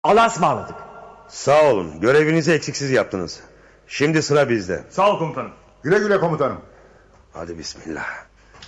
Allah'a ısmarladık. Sağ olun, görevinizi eksiksiz yaptınız. Şimdi sıra bizde. Sağ ol komutanım. Güle güle komutanım. Hadi bismillah.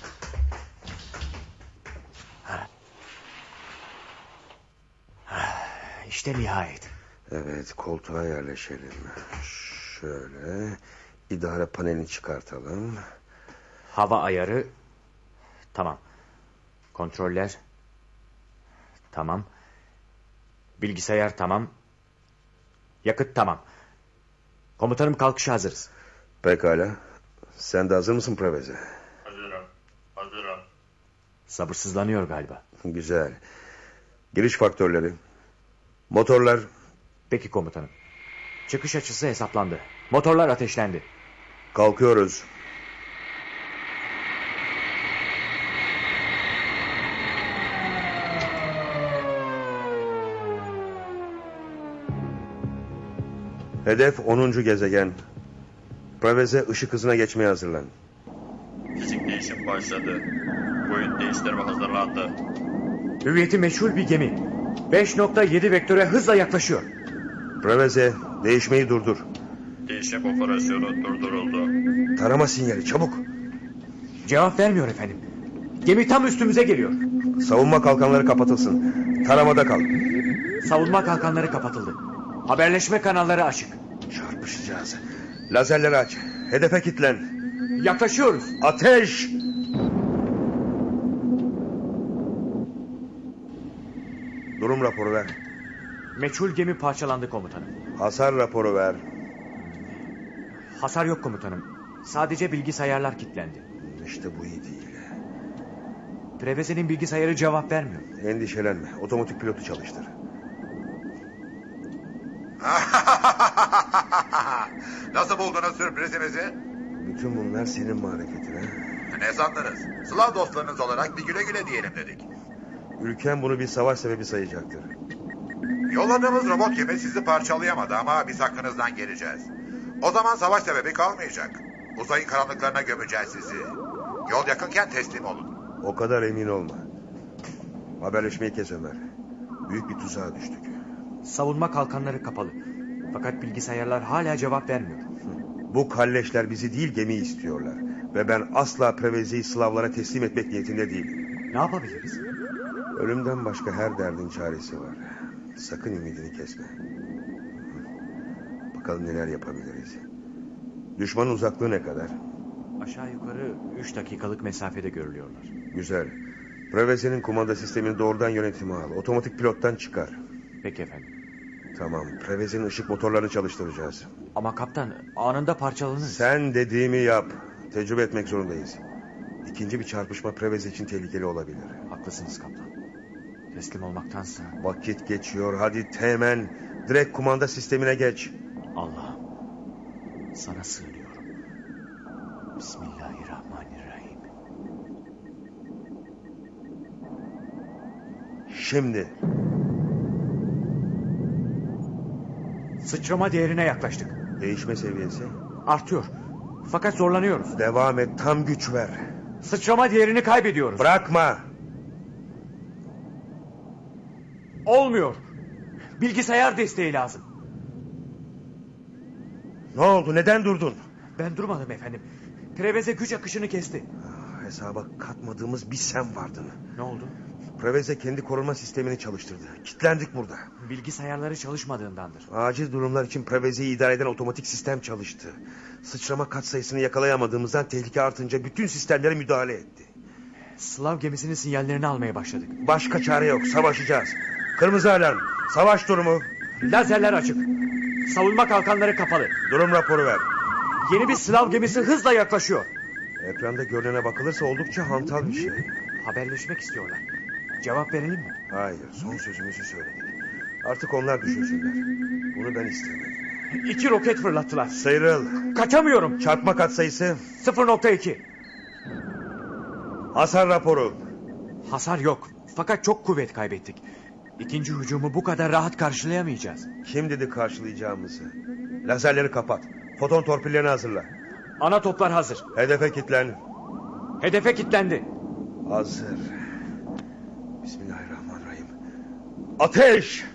İşte nihayet. Evet, koltuğa yerleşelim. Şöyle, idare panelini çıkartalım. Hava ayarı. Tamam. Kontroller. Tamam. Bilgisayar tamam. Yakıt tamam. Komutanım, kalkışa hazırız. Pekala. Sen de hazır mısın Preveze? Hazırım. Sabırsızlanıyor galiba. Güzel. Giriş faktörleri. Motorlar. Peki komutanım. Çıkış açısı hesaplandı. Motorlar ateşlendi. Kalkıyoruz. Hedef 10. gezegen. Preveze ışık hızına geçmeye hazırlan. Fizik değişim başladı. Boyut değiştirme hazırlandı. Hüviyeti meçhul bir gemi. 5.7 vektöre hızla yaklaşıyor. Preveze, değişmeyi durdur. Değişim operasyonu durduruldu. Tarama sinyali, çabuk. Cevap vermiyor efendim. Gemi tam üstümüze geliyor. Savunma kalkanları kapatılsın. Taramada kal. Savunma kalkanları kapatıldı. Haberleşme kanalları açık. Çarpışacağız. Lazerleri aç. Hedefe kilitlen. Yaklaşıyoruz. Ateş! Durum raporu ver. Meçhul gemi parçalandı komutanım. Hasar raporu ver. Hasar yok komutanım. Sadece bilgisayarlar kilitlendi. İşte bu iyi değil. Preveze'nin bilgisayarı cevap vermiyor. Endişelenme. Otomatik pilotu çalıştır. Nasıl buldunuz sürprizimizi? Bütün bunlar senin marifetin ha? Ne sandınız? Slav dostlarınız olarak bir güle güle diyelim dedik. Ülken bunu bir savaş sebebi sayacaktır. Yolladığımız robot gemi sizi parçalayamadı ama biz hakkınızdan geleceğiz. O zaman savaş sebebi kalmayacak. Uzayın karanlıklarına gömeceğiz sizi. Yol yakınken teslim olun. O kadar emin olma. Haberleşmeyi kes Ömer. Büyük bir tuzağa düştük. Savunma kalkanları kapalı. Fakat bilgisayarlar hala cevap vermiyor. Bu kalleşler bizi değil gemiyi istiyorlar. Ve ben asla Preveze'yi Slavlara teslim etmek niyetinde değilim. Ne yapabiliriz? Ölümden başka her derdin çaresi var. Sakın ümidini kesme. Bakalım neler yapabiliriz. Düşmanın uzaklığı ne kadar? Aşağı yukarı 3 dakikalık mesafede görülüyorlar. Güzel. Preveze'nin kumanda sistemini doğrudan yönetime al. Otomatik pilottan çıkar. Peki efendim. Tamam. Preveze'nin ışık motorlarını çalıştıracağız. Ama kaptan, anında parçalanırız. Sen dediğimi yap. Tecrübe etmek zorundayız. İkinci bir çarpışma Preveze için tehlikeli olabilir. Haklısınız kaptan. Teslim olmaktansa... Vakit geçiyor. Hadi teğmen. Direkt kumanda sistemine geç. Allah'ım, sana sığınıyorum. Bismillahirrahmanirrahim. Şimdi. Sıçrama değerine yaklaştık. Değişme seviyesi. Artıyor. Fakat zorlanıyoruz. Devam et. Tam güç ver. Sıçrama değerini kaybediyoruz. Bırakma. Olmuyor. Bilgisayar desteği lazım. Ne oldu? Neden durdun? Ben durmadım efendim. Preveze güç akışını kesti. Hesaba katmadığımız bir sen vardın. Ne oldu? Preveze kendi koruma sistemini çalıştırdı. Kilitlendik burada. Bilgisayarları çalışmadığındandır. Acil durumlar için Preveze'yi idare eden otomatik sistem çalıştı. Sıçrama katsayısını yakalayamadığımızdan tehlike artınca bütün sistemlere müdahale etti. Slav gemisinin sinyallerini almaya başladık. Başka çare yok. Savaşacağız. Kırmızı alarm. Savaş durumu. Lazerler açık. Savunma kalkanları kapalı. Durum raporu ver. Yeni bir Slav gemisi hızla yaklaşıyor. Ekranda görünene bakılırsa oldukça hantal bir şey. Haberleşmek istiyorlar. Cevap verelim mi? Hayır, son sözümüzü söyledik. Artık onlar düşünsünler. Bunu ben istemedim. 2 roket fırlattılar. Sıyrıl. Kaçamıyorum. Çarpma katsayısı. 0.2. Hasar raporu. Hasar yok. Fakat çok kuvvet kaybettik. İkinci hücumu bu kadar rahat karşılayamayacağız. Kim dedi karşılayacağımızı? Lazerleri kapat. Foton torpillerini hazırla. Ana toplar hazır. Hedefe kilitlen. Hedefe kilitlendi. Hazır. Bismillahirrahmanirrahim. Ateş!